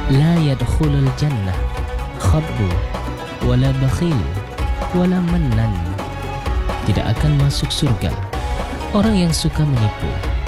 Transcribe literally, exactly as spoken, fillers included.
La yadkhulul jannah khabbu wala bakhil wala mannan. Tidak akan masuk surga orang yang suka menipu